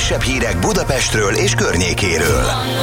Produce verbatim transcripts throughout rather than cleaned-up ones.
legfrissebb hírek Budapestről és környékéről.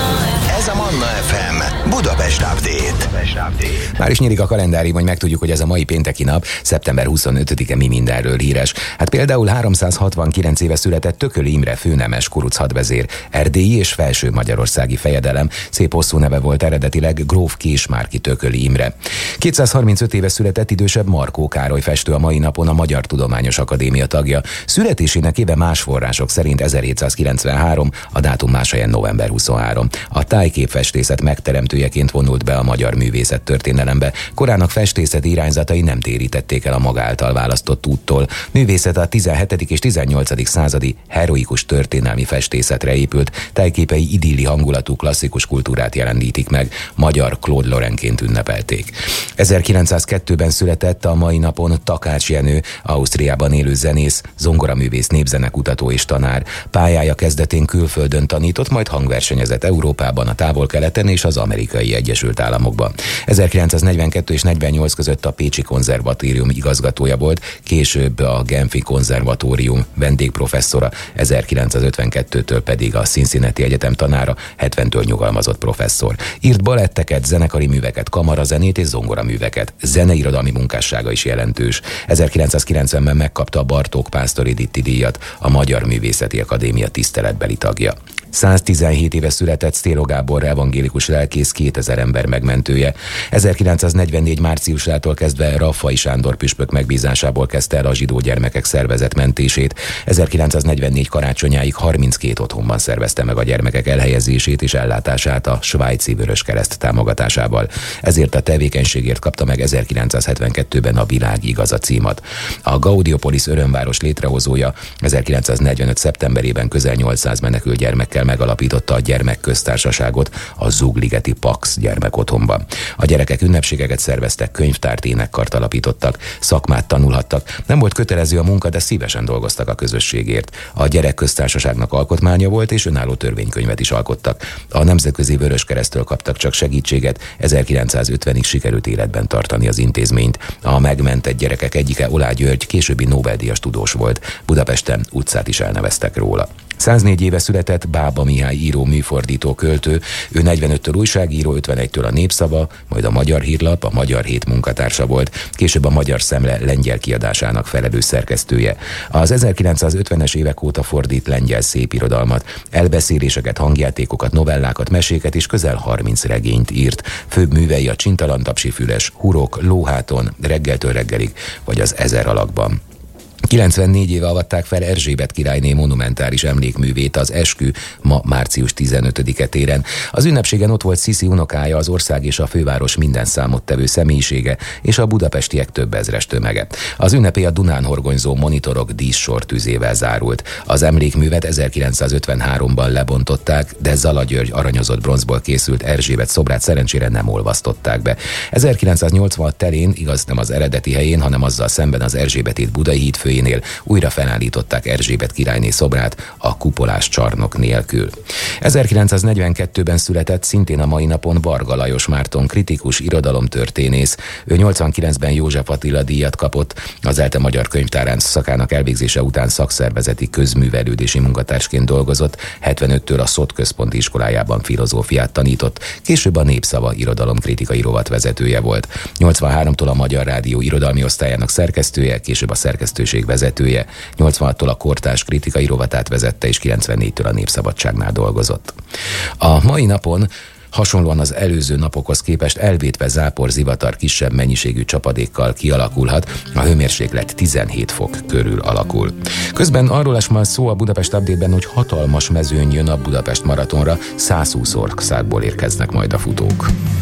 Ez a Manna ef em Budapest Update. Már is nyílik a kalendárium, hogy megtudjuk, hogy ez a mai pénteki nap, szeptember huszonötödike mi mindenről híres. Hát például háromszázhatvankilenc éve született Tököli Imre főnemes kuruc hadvezér, erdélyi és felső magyarországi fejedelem. Szép hosszú neve volt eredetileg, gróf Késmárki Tököli Imre. kétszázharmincöt éve született idősebb Markó Károly festő, a mai napon a Magyar Tudományos Akadémia tagja. Születésének éve más források szerint ezerhétszázkilencvenhárom, a dátum más helyen november huszonhárom. A tájképfestészet megteremtőjeként vonult be a magyar művészet történelembe. Korának festészeti irányzatai nem térítették el a maga által választott úttól. Művészet a tizenhetedik és tizennyolcadik századi heroikus történelmi festészetre épült, tájképei idilli hangulatú klasszikus kultúrát jelenítik meg, magyar Claude Lorrainként ünnepelték. ezerkilencszázkettőben született a mai napon Takács Jenő, Ausztriában élő zenész, zongoraművész, népzenekutató és tanár. Pályája kezdetén külföldön tanított, majd hangversenyezett Európában, a Távol-Keleten és az Amerikai Egyesült Államokban. ezerkilencszáznegyvenkettő és negyvennyolc között a Pécsi Konzervatórium igazgatója volt, később a Genfi Konzervatórium vendégprofesszora, ezerkilencszázötvenkettőtől pedig a Cincinnati Egyetem tanára, hetventől nyugalmazott professzor. Írt baletteket, zenekari műveket, kamarazenét és zongoraműveket. Zeneirodalmi munkássága is jelentős. ezerkilencszázkilencvenben megkapta a Bartók Pásztor Editti díjat, a Magyar Művészeti Akadémia tiszteletbeli tagja. száztizenhét éve született Sztélo Gábor evangélikus lelkész, kétezer ember megmentője. ezerkilencszáznegyvennégy márciusától kezdve Raffai Sándor püspök megbízásából kezdte el a zsidó gyermekek szervezett mentését. ezerkilencszáznegyvennégy karácsonyáig harminckét otthonban szervezte meg a gyermekek elhelyezését és ellátását a Svájci Vöröskereszt támogatásával. Ezért a tevékenységért kapta meg ezerkilencszázhetvenkettőben a Világ Igaza címat. A Gaudiopolis örömváros létrehozója ezerkilencszáznegyvenöt szeptemberében közel nyolcszáz menekült gyermekkel megalapította a gyermekköztársaságot a Zugligeti Pax gyermekotthonban. A gyerekek ünnepségeket szerveztek, könyvtárt, énekkart alapítottak, szakmát tanulhattak. Nem volt kötelező a munka, de szívesen dolgoztak a közösségért. A gyerekköztársaságnak alkotmánya volt, és önálló törvénykönyvet is alkottak. A Nemzetközi Vöröskereszttől kaptak csak segítséget, ezerkilencszázötvenig sikerült életben tartani az intézményt. A megmentett gyerekek egyike, Olá György, későbbi Nobel-díjas tudós volt. Budapesten utcát is elneveztek róla. száznégy éve született Bába Mihály író, műfordító, költő. Ő negyvenöttől újságíró, ötvenegytől a Népszava, majd a Magyar Hírlap, a Magyar Hét munkatársa volt, később a Magyar Szemle lengyel kiadásának felelős szerkesztője. Az ezerkilencszázötvenes évek óta fordít lengyel szépirodalmat, elbeszéléseket, hangjátékokat, novellákat, meséket és közel harminc regényt írt. Főbb művei a Csintalan-tapsi Füles, Hurok, Lóháton, Reggeltől reggelig vagy az Ezer alakban. kilencvennégy éve avatták fel Erzsébet királyné monumentális emlékművét, az Eskü, ma március tizenötödike téren. Az ünnepségen ott volt Sziszi unokája, az ország és a főváros minden számottevő személyisége és a budapestiek több ezres tömege. Az ünnepé a Dunán horgonyzó monitorok díszsortűzével zárult. Az emlékművet ezerkilencszázötvenháromban lebontották, de Zala György aranyozott bronzból készült Erzsébet szobrát szerencsére nem olvasztották be. ezerkilencszáznyolcvanhat terén, igaz nem az eredeti helyén, hanem azzal szemben az Erzsébet híd Budai híd főjénél újra felállították Erzsébet királyné szobrát a kupolás csarnok nélkül. ezerkilencszáznegyvenkettőben született szintén a mai napon Varga Lajos Márton, kritikus, irodalomtörténész. Ő nyolcvankilencben József Attila díjat kapott, az ELTE magyar könyvtárán szakának elvégzése után szakszervezeti közművelődési munkatársként dolgozott, hetvenöttől a Szot központi iskolájában filozófiát tanított, később a Népszava irodalomkritikai rovatvezetője volt. nyolcvanháromtól a Magyar Rádió irodalmi osztályának szerkesztője, később a szerkesztőség vezetője, nyolcvanhattól a Kortárs kritikai rovatát vezette, és kilencvennégytől a Népszabadságnál dolgozott. A mai napon hasonlóan az előző napokhoz képest elvétve zápor, zivatar kisebb mennyiségű csapadékkal kialakulhat, a hőmérséklet tizenhét fok körül alakul. Közben arról lesz majd szó a Budapest Update-ben, hogy hatalmas mezőny jön a Budapest maratonra, százhúsz országból érkeznek majd a futók.